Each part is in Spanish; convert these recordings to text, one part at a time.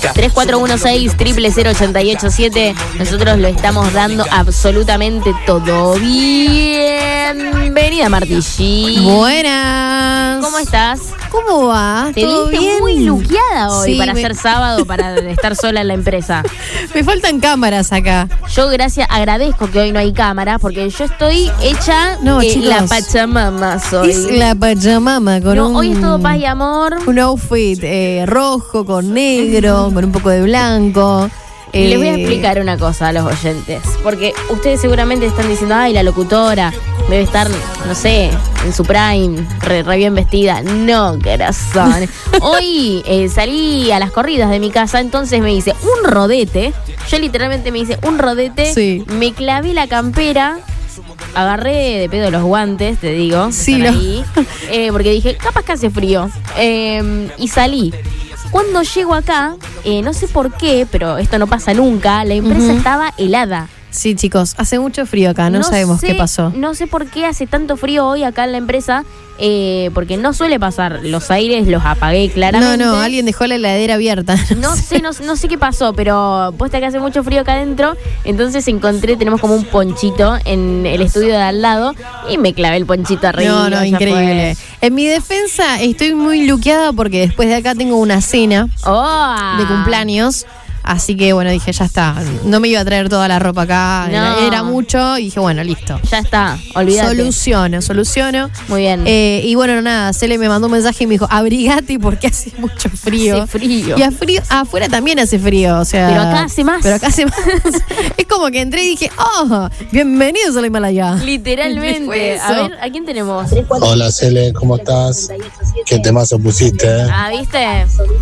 3416-000887. Nosotros lo estamos dando absolutamente todo. Bienvenida, Martilli. Buenas. ¿Cómo estás? ¿Cómo va? Te ¿Todo viste bien? muy luqueada hoy, Sí, para ser sábado, para estar sola en la empresa. Me faltan cámaras acá. Yo agradezco que hoy no hay cámaras, porque yo estoy hecha Chicos, la pachamama soy. Es la pachamama con hoy es todo paz y amor. un outfit rojo con negro, con un poco de blanco. Les voy a explicar una cosa a los oyentes, porque ustedes seguramente están diciendo, ay, la locutora debe estar, no sé, en su prime, re bien vestida. No, corazón. Hoy salí a las corridas de mi casa, entonces me hice un rodete. Yo literalmente me hice un rodete, Sí. Me clavé la campera, agarré de pedo los guantes, te digo, Sí, ahí, porque dije, capaz que hace frío, y salí. Cuando llego acá, no sé por qué, pero esto no pasa nunca, la empresa estaba helada. Sí, chicos, hace mucho frío acá, no sabemos qué pasó. No sé por qué hace tanto frío hoy acá en la empresa, porque no suele pasar. Los aires los apagué claramente. No, alguien dejó la heladera abierta. No sé qué pasó, pero puesta que hace mucho frío acá adentro, entonces tenemos como un ponchito en el estudio de al lado y me clavé el ponchito arriba. No, increíble. En mi defensa estoy muy luqueada porque después de acá tengo una cena de cumpleaños. Así que bueno, dije, ya está. No me iba a traer toda la ropa acá. No. Era mucho. Y dije, bueno, listo. Ya está, olvídate. Soluciono. Muy bien. Y bueno, nada, Cele me mandó un mensaje y me dijo, abrigate porque hace mucho frío. Hace frío. Y afuera también hace frío. O sea, Pero acá hace más. Es como que entré y dije, oh, bienvenidos a la Himalaya. Literalmente. Fue eso. A ver, ¿a quién tenemos? Hola Cele, ¿cómo estás? ¿Qué temazo pusiste? Ah, ¿viste?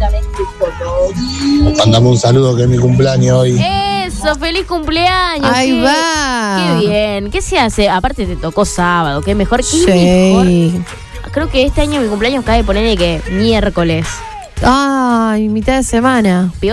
Mandame un saludo que es mi cumpleaños hoy. Eso, feliz cumpleaños. Ahí va. Qué bien. ¿Qué se hace? Aparte te tocó sábado, qué mejor. ¿Qué Sí. mejor? Creo que este año mi cumpleaños cae, ponerle que miércoles. Ay, mitad de semana.